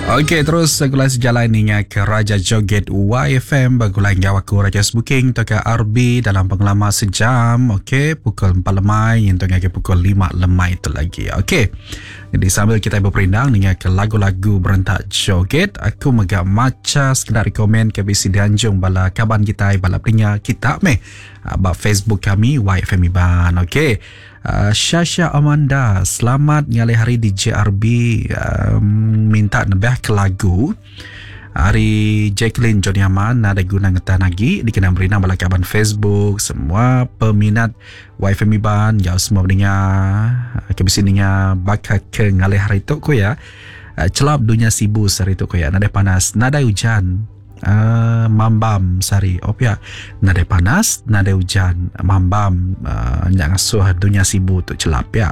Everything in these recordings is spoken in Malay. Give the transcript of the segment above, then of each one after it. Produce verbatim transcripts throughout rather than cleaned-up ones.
Okey, terus gulai sejalan dengan ke Raja Joget Y F M bergulai dengan aku Raja Sbuking ke R B dalam pengalaman sejam. Okey, pukul empat lemai yang tengah ke pukul lima lemai itu lagi. Okey. Jadi sambil kita berperindang dengan ke lagu-lagu berentak joget, aku megak maca sekedar komen ke B C Dianjung bala kaban kita bala pendengar kita meh ba Facebook kami Y F M Iban. Okey. Uh, Syasha Amanda, selamat ngalih hari di J R B, um, minta nebah ke lagu hari Jacqueline Johnny Aman nada guna ngetan lagi dikenal berina bala kaban Facebook semua peminat Y F M Iban jauh semua mendengar kebisininya bakal ke ngalih hari tu ko ya, uh, celap dunia sibuk hari tu ko ya, nada panas nada hujan. Uh, mambam sari opia nada panas nada hujan mambam uh, yang asuh dunia sibuk tu celap ya.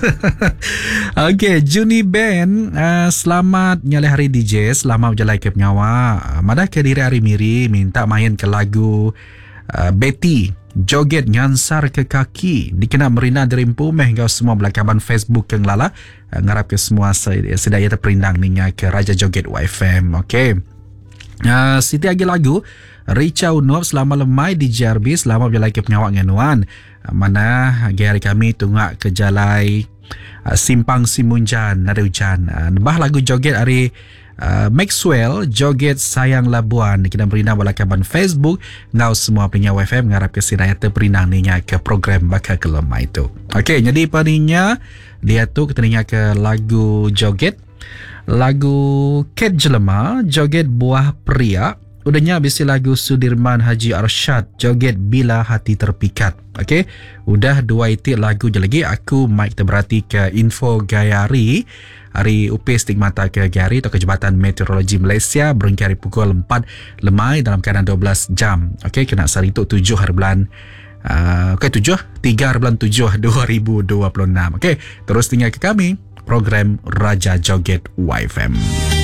Okey, Juni Ben, uh, selamat nyalih hari D J, selamat berjalan ke penyawa. Uh, madah ke diri hari miri minta main ke lagu uh, Betty joget nyansar ke kaki dikenal merina derimpu meh kau semua belakaban Facebook yang lala, uh, ngarap ke semua sedaya terperindang dengan ke Raja Joget Y F M. Okey. Uh, Siti lagi lagu Richa Unup selama lemai di J R B, selama berjalan ke penyawak nganuan, uh, mana hari kami tunggak ke jalai uh, Simpang Simunjan nada hujan. uh, Nebah lagu joget hari uh, Maxwell joget Sayang Labuan kita berina bala kaban Facebook ngau semua pendengar Y F M ngarap ke sidaya terperinang ninya ke program bakal ke lemai itu. Okey, jadi paninya dia tu kita dengar ke lagu joget lagu Ket Jelema joget Buah Pria, udahnya bisi lagu Sudirman Haji Arsyad joget Bila Hati Terpikat. Okey, udah dua itik lagu je lagi aku mic terberhati ke info gayari hari U P Stigmata ke Gayari atau ke Jabatan Meteorologi Malaysia berengki hari pukul empat lemai dalam keadaan dua belas jam. Okey, kena sari itu tujuh hari bulan uh, okey tujuh tiga hari bulan tujuh dua ribu dua puluh enam. Okey, terus tinggal ke kami program Raja Joget Y F M.